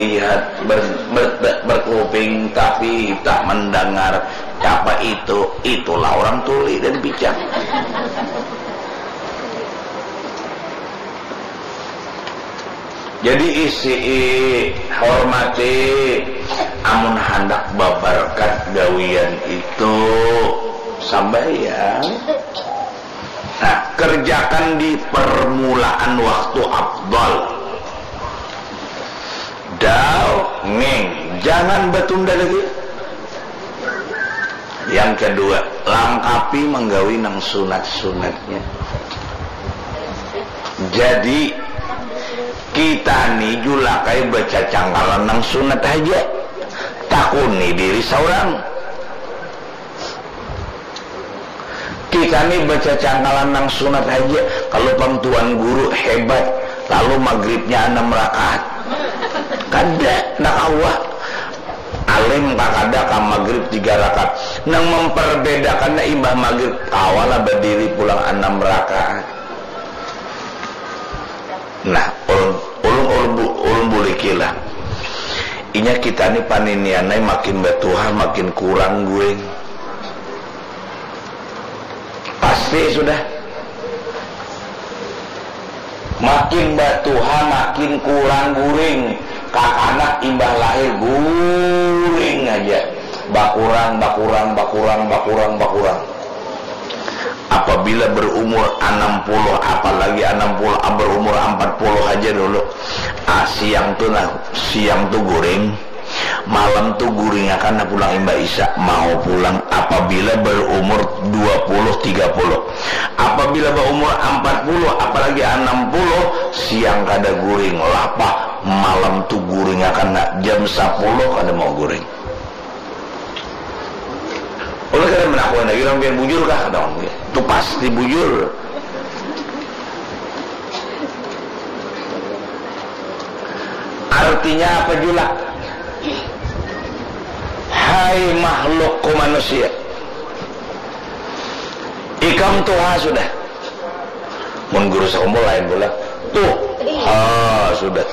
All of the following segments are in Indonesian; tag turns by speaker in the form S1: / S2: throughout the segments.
S1: lihat berkuping tapi tak mendengar. Apa itu? Itulah orang tuli dan bijak. Jadi isi hormati amun hendak babarkat gawian itu sambayang. Nah, kerjakan di permulaan waktu afdal. Ngeng, jangan bertunda lagi. Yang kedua, langkapi menggawi nang sunat-sunatnya. Jadi kita nih julakai baca cangkalan nang sunat aja, takuni diri seorang. Kita nih baca cangkalan nang sunat aja, kalau pangtuan guru hebat, lalu maghribnya 6 rakaat. Kada nak Allah alim kakada ka maghrib 3 rakaat nang memperbedakan na imbah maghrib awalnya berdiri pulang 6 rakaat. Nah ulun bulikilah inya kita ni paninianai makin batuhan makin kurang gue pasti sudah makin batuhan makin kurang guring. Anak imbah lahir guring aja, bakurang. Apabila berumur 60, apalagi 60 berumur 40 aja dulu. Siang tuh guring, malam tuh guring akan pulang imbah isya mau pulang. Apabila berumur 20-30, apabila berumur 40 apalagi 60 siang kada guring lapah. Malam tuh guring akan jam 10 kada mau guring. Oleh kada menakuan lagi orang biar bujur kah kada orang itu pasti bujur. Artinya apa jula? Hai makhluk manusia, ikam tuha sudah. Mun guru sakumpul lain pula tuh sudah.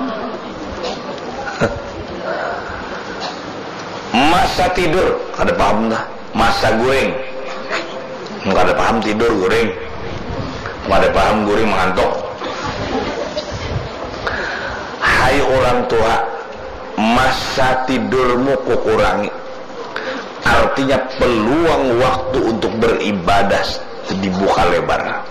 S1: Masa tidur kada paham dah. Masa guring kada paham tidur guring, kada paham guring mengantuk. Hai orang tua, masa tidurmu kukurangi. Artinya peluang waktu untuk beribadah dibuka lebar.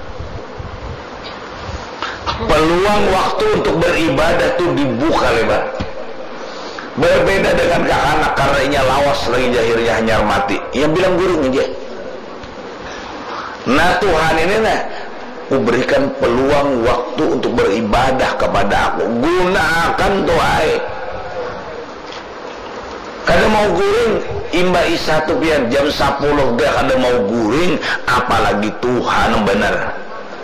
S1: Peluang waktu untuk beribadah itu dibuka lebar. Berbeda dengan anak karena inya lawas lagi jahirnya hanya mati. Yang bilang guring aja. Nah Tuhan ini kuberikan peluang waktu untuk beribadah kepada aku. Gunakan Tuhan. Kada mau guring imba isa tuh biar jam 10 gak kada mau guring, apalagi Tuhan benar.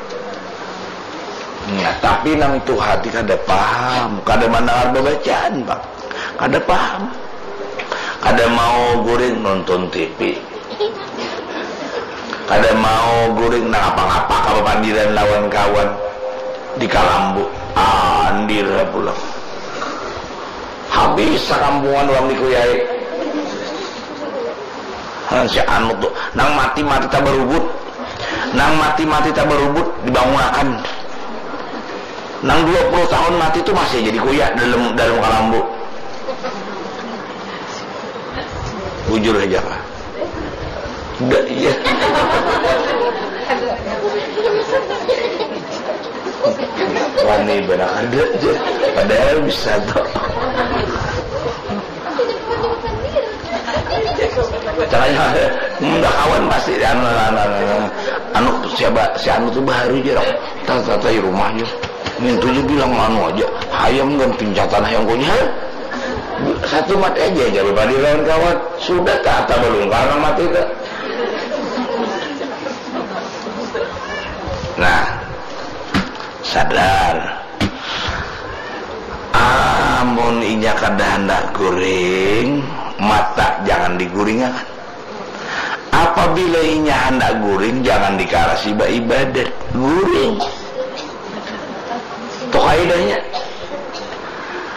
S1: Ya, tapi nang itu hati kada paham, kada mendengar bacaan Pak. Kada paham, kada mau guring nonton TV, kada mau guring nang apa-apa kalau pandiran lawan kawan di Kalambu, andir pulang. Habis sakampungan orang dikuyai. Si anu tuh, nang mati-mati tak berubut, dibangunakan. Nang 20 tahun mati itu masih jadi kuya dalam Kalambu. Bujur aja Pak. Enggak iya. Wani benar ada aja. Padahal bisa toh. Caranya enggak kawan pasti anu siapa si anu tuh baru aja tata rumahnya. Mintunya bilang anu aja, hayam dan pincatan hayam punya. Satu mati aja daripada lawan kawan. Sudah kata belum karena mati itu. Nah, sadar. Amun inya kada hendak guring, mata jangan diguringakan. Apabila inya hendak guring, jangan dikarasi ibadat. Guring. Itu kaidahnya.